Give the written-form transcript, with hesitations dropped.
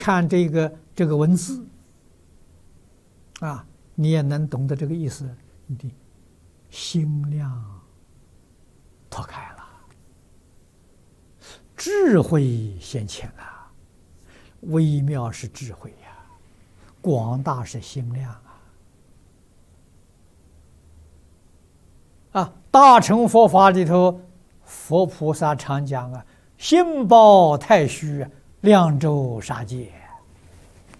看这个文字啊，你也能懂得这个意思，你的心量拓开了，智慧显浅啊，微妙是智慧呀，广大是心量啊！大乘佛法里头，佛菩萨常讲啊，心包太虚，量周沙界。